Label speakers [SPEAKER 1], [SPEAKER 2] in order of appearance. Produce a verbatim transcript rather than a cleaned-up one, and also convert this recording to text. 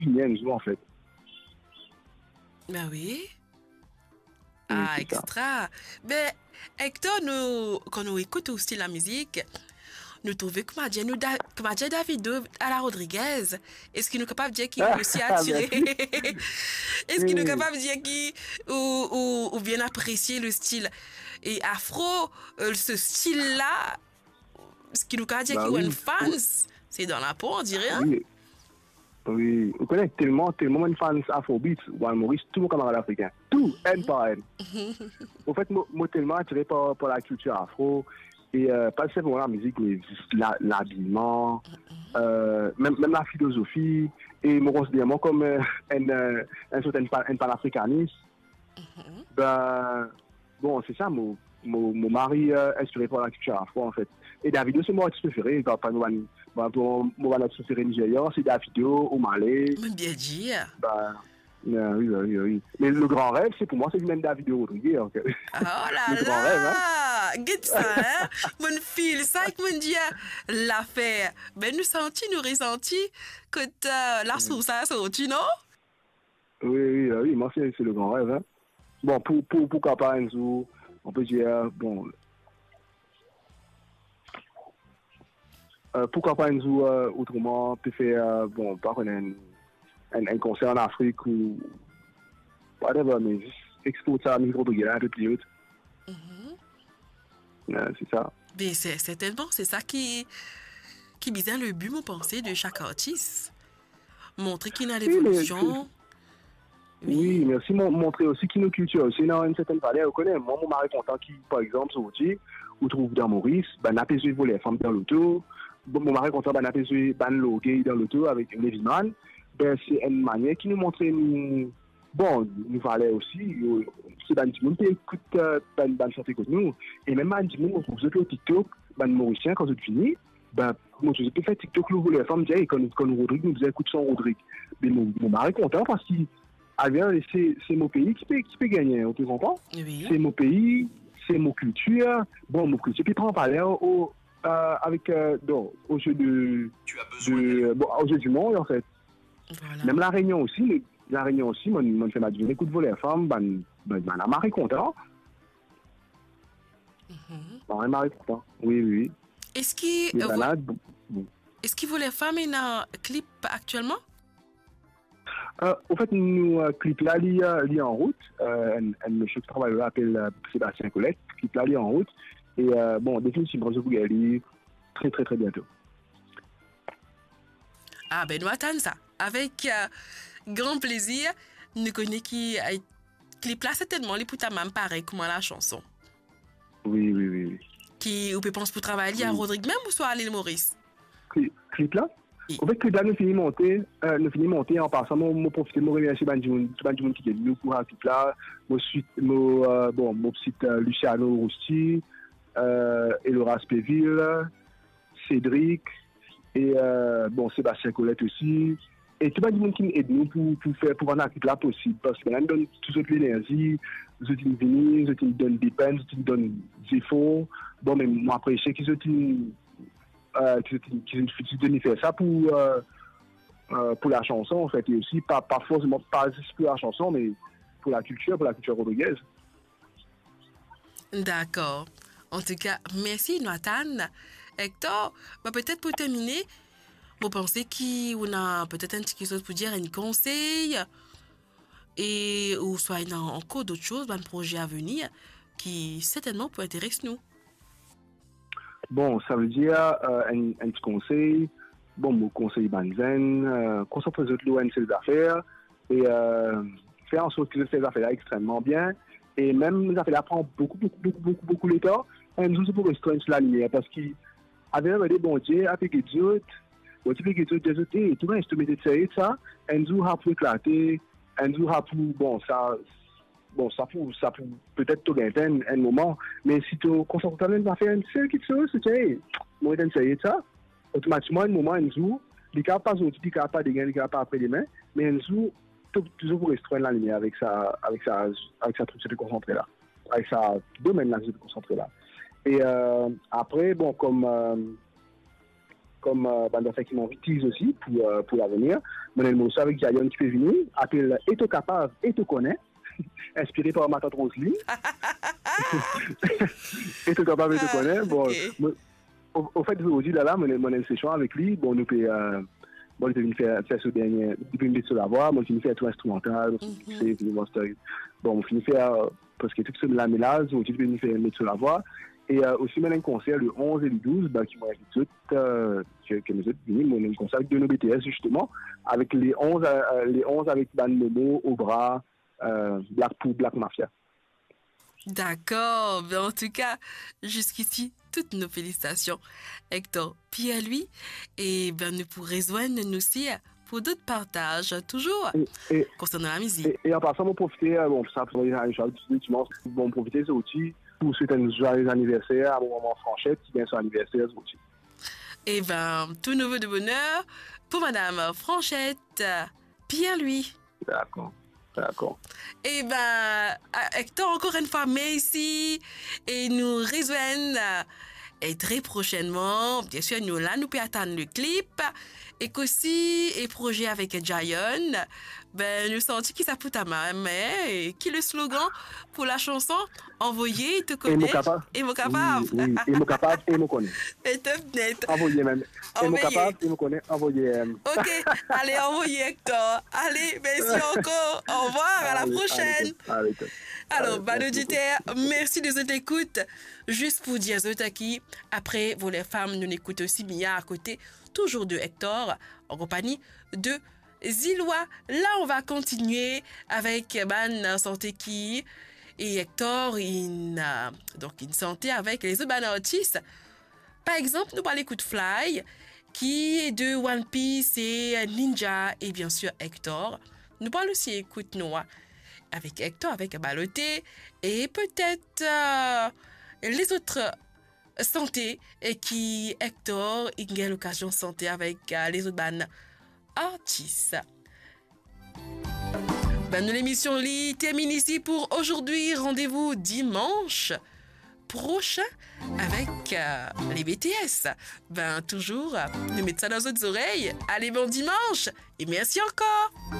[SPEAKER 1] Enzo, en fait.
[SPEAKER 2] Ben oui.
[SPEAKER 1] Oui,
[SPEAKER 2] Ah,
[SPEAKER 1] c'est ça.
[SPEAKER 2] extra. Mais Hector, nous, quand nous écoutons aussi la musique, nous trouvons que Madja nous da, que Madja Davido à la Rodriguez. Est-ce qu'il nous est capable de dire qu'il aussi
[SPEAKER 1] Ah,
[SPEAKER 2] attiré?
[SPEAKER 1] merci.
[SPEAKER 2] Est-ce qu'il nous est
[SPEAKER 1] Oui,
[SPEAKER 2] capable de dire qu'il ou, ou, ou bien apprécier le style et afro, euh, ce style-là, ce qui nous a dit
[SPEAKER 1] bah
[SPEAKER 2] qu'il est un
[SPEAKER 1] oui.
[SPEAKER 2] fans, c'est dans la peau, on dirait, hein?
[SPEAKER 1] Oui, oui. On connaît tellement, tellement de fans afrobeat, ou Maurice, tout mon camarade africain. Tout, N par N. En fait, moi, moi tellement attiré par, par la culture afro, et euh, pas simplement la musique, mais la- l'habillement, euh, même, même la philosophie, et me considère moi comme euh, un, euh, un certain pan- un panafricaniste. Ben, bon, c'est ça, mon, mon, mon mari euh, inspiré par la culture afro, en fait. Et Davido, c'est mon artiste préféré. Quand pas mon, mon, mon artiste préféré nigérian, c'est Davido, au Malais.
[SPEAKER 2] Mais bien dire.
[SPEAKER 1] Ben, euh, oui, oui, oui. Mais le grand rêve, c'est pour moi, c'est même Davido Rodriguez. En fait.
[SPEAKER 2] Oh là
[SPEAKER 1] Le grand rêve, hein.
[SPEAKER 2] là! Get ça, hein? Mon fil, ça que mon dia l'affaire. Ben, nous senti, nous ressenti que euh, la
[SPEAKER 1] Mm.
[SPEAKER 2] source a sorti, non?
[SPEAKER 1] Oui, oui, oui, moi, c'est c'est le grand rêve, hein. Bon, pour, pour, pour Kapa Enzo, on peut dire, bon, euh, pour Kapa Enzo, euh, autrement, on peut faire, euh, bon, pas qu'on ait un, un, un concert en Afrique ou whatever, mais juste exporter ça à micro de un peu plus haute. Euh, c'est ça.
[SPEAKER 2] Ben, c'est certainement, c'est ça qui, qui bien le but, mon pensée, de chaque artiste. Montrer qu'il y a
[SPEAKER 1] Oui, mais c'est-
[SPEAKER 2] l'évolution. Oui.
[SPEAKER 1] oui, merci. Mon, montrer aussi qu'il y a une culture aussi dans une certaine valeur. On connaît, moi, mon mari content qui, par exemple, aujourd'hui, ou trouve dans Maurice, ben, n'a pas besoin de voler les femmes dans l'auto. Bon, mon mari content, ben, n'a pas besoin de ban le gay dans l'auto avec une Leviman. Ben, c'est une manière qui nous montre une, bon, une valeur aussi. euh, C'est dans le monde qui écoute, euh, ben, ben, chanter comme nous. Et même dans le monde, on trouve ça au TikTok, ben, Mauricien, quand c'est fini, ben, moi, je peux faire TikTok, nous, les femmes, disent, hey, quand, quand Rodrigue nous disait, écoute son Rodrigue. Mais mon, mon mari content parce qu'il, ah bien, c'est c'est mon pays qui peut, qui peut gagner, on te comprend?
[SPEAKER 2] Oui.
[SPEAKER 1] C'est mon pays, c'est mon culture. Bon, mon culture qui prend valeur au, euh, avec, euh, donc, au jeu de,
[SPEAKER 3] Tu as besoin d'aide.
[SPEAKER 1] de bon, au jeu du monde, en fait.
[SPEAKER 2] Voilà.
[SPEAKER 1] Même la Réunion aussi, le- la Réunion aussi, moi, moi, je fais ma journée coup de voler femme, ben, ben, ben, la marée content. Ben, la marée content. Oui, oui, oui.
[SPEAKER 2] Est-ce qu'il
[SPEAKER 1] Les
[SPEAKER 2] euh, vo-
[SPEAKER 1] balades, bon, bon.
[SPEAKER 2] est-ce qu'il voulait faire un clip actuellement?
[SPEAKER 1] Euh, au fait, nous, euh, clip là, il est en route. Euh, un, un monsieur qui travaille là s'appelle euh, Sébastien Colette. Clip là, il est en route. Et euh, bon, définitivement, je vous aller très, très, très bientôt.
[SPEAKER 2] Ah ben nous attendons ça. Avec euh, grand plaisir. Nous connaissons qui euh, clip là certainement les pour ta même pareil comme la chanson.
[SPEAKER 1] Oui, oui, oui. oui.
[SPEAKER 2] Qui ou peut penser pour travailler à
[SPEAKER 1] Oui.
[SPEAKER 2] Rodrigue même ou soit à l'île Maurice.
[SPEAKER 1] Clip, clip là?
[SPEAKER 2] Oui.
[SPEAKER 1] Au fait, clip là, nous finissons monter. Euh, nous finissons monter en passant. Moi, moi, profiter de me remercier Banjimoun, tout Banjimoun qui est venu pour un clip là. Moi, suite, moi, euh, bon, mon petit euh, Luciano Rousti, euh, Elora Spéville, Cédric, et euh, bon, Sébastien Colette aussi. Et tout le monde qui aide nous pour, pour faire pour rendre la clip là possible. Parce que là, nous donne toute l'énergie, nous nous venir, nous nous donne des peines, nous nous donne des efforts. Bon, mais moi, après, je sais qu'ils ont euh, qui, qui, qui, qui donne faire ça pour, euh, euh, pour la chanson, en fait. Et aussi, pas, pas forcément, pas juste pour la chanson, mais pour la culture, pour la culture rodriguaise.
[SPEAKER 2] D'accord. En tout cas, merci Nathan. Hector, bah, peut-être pour terminer, vous pensez qu'on a peut-être un petit chose pour dire, un conseil et ou soit il y a encore d'autres choses, un projet à venir qui certainement peut intéresser nous.
[SPEAKER 1] Bon, ça veut dire euh, un, un petit conseil. Bon, mon conseil Banzen, euh, concentrer sur l'O N C les affaires et euh, faire en sorte que ces affaires-là extrêmement bien. Et même les affaires-là prennent beaucoup, beaucoup, beaucoup, beaucoup, beaucoup de temps. Et nous, c'est pour restreindre sur la lumière parce qu'il avait un des bons dieux, avec des autres, bon, tu peux que des autres, et tout le monde, je te mettais de série de ça. Un jour, a pu éclater. Un jour, a pu, bon, ça, bon, ça peut, ça peut peut-être te gagner un, un moment, mais si tu concentres toi-même à faire une seule quelque chose, c'est, moi, je vais ça, automatiquement, un moment, un jour, les cas pas aujourd'hui, les cas pas des gains, les cas pas après demain, mais un jour, tu toujours pour restreindre la lumière avec ça, avec ça, avec ça, truc, se concentrer là, avec ça, domaine là, se concentrer là. Et euh, après, bon, comme, euh, comme euh, ben, dans qui m'utilise aussi pour, euh, pour l'avenir. Mon ami aussi avec Jayon qui peut venir, appelle Eto capable, Eto connaît, inspiré par ma tante Roselyne. Eto capable, Eto connaît. Bon,
[SPEAKER 2] Okay.
[SPEAKER 1] au, au fait, aujourd'hui, là, là, mon, mon ami session avec lui, bon, nous peut, euh, bon, il peut venir faire, faire ce dernier, il peut venir sur la voix, bon, il finit faire tout instrumental,
[SPEAKER 2] Mhm.
[SPEAKER 1] c'est, c'est, bon, c'est- bon, on finit faire, euh, parce que tout ce là, mélange, on peut venir faire mettre sur la voix. Et euh, aussi, on a un concert le onze et le douze, bah, qui m'ont invité tout, euh, que, que nous autres venus, on a un concert avec de nos B T S, justement, avec les onze, euh, les onze avec Ban Momo, Obra, euh, Black Pooh, Black Mafia.
[SPEAKER 2] D'accord. Ben, en tout cas, jusqu'ici, toutes nos félicitations. Hector, puis à lui. Et ben, nous pourrons rejoindre nous aussi pour d'autres partages, toujours
[SPEAKER 1] Et, et,
[SPEAKER 2] concernant la musique.
[SPEAKER 1] et, et en passant, on profiter, euh, bon, ça, pour les dimanche, bon, profiter, c'est aussi pour souhaiter un joyeux anniversaire à mon maman Franchette, qui vient son anniversaire aussi.
[SPEAKER 2] Et ben, tout nouveau de bonheur pour Madame Franchette, Pierre lui.
[SPEAKER 1] D'accord, d'accord.
[SPEAKER 2] Et ben, Hector, encore une fois, merci. Et nous rejoignent et très prochainement. Bien sûr, nous là, nous pouvons attendre le clip. Et qu'aussi, et projet avec Jayon. Ben, nous sentons qui ça peut à ma main. Et qui le slogan pour la chanson envoyé, te
[SPEAKER 1] Et mon
[SPEAKER 2] connais.
[SPEAKER 1] capable.
[SPEAKER 2] Et mon capable.
[SPEAKER 1] Oui, oui, et mon capable, et mon connaît.
[SPEAKER 2] Et top net.
[SPEAKER 1] Envoyez même. Et mon
[SPEAKER 2] Envoyez.
[SPEAKER 1] capable, et mon connaît, envoyez. euh,
[SPEAKER 2] Ok, allez, envoyez Hector. Allez, merci encore. Au revoir, à la
[SPEAKER 1] allez,
[SPEAKER 2] prochaine.
[SPEAKER 1] allez, allez,
[SPEAKER 2] Alors,
[SPEAKER 1] allez,
[SPEAKER 2] bah,
[SPEAKER 1] merci
[SPEAKER 2] auditeurs, merci de votre écoute. Juste pour dire Zotaki, après, vous les femmes, nous écoutons aussi Mia à côté, toujours de Hector, en compagnie de Ziloa. Là, on va continuer avec Ban Santé qui et Hector, in, euh, donc une santé avec les autres ban artistes. Par exemple, nous parlons de Fly, qui est de One Piece et Ninja, et bien sûr Hector. Nous parlons aussi Écoute Noah avec Hector, avec Baloté, et peut-être euh, les autres santé, et qui Hector, il a l'occasion de santé avec euh, les autres ban artistes. Ben, nous, l'émission Lit termine ici pour aujourd'hui. Rendez-vous dimanche prochain avec euh, les B T S. Ben, toujours, nous mettons ça dans nos oreilles. Allez, bon dimanche et merci encore.